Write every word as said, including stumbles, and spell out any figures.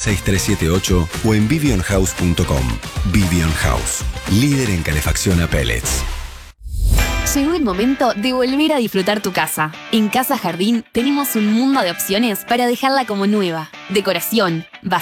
seis tres siete ocho o en vivion house punto com. Vivion House, líder en calefacción a pellets. Llegó el momento de volver a disfrutar tu casa. En Casa Jardín tenemos un mundo de opciones para dejarla como nueva. Decoración,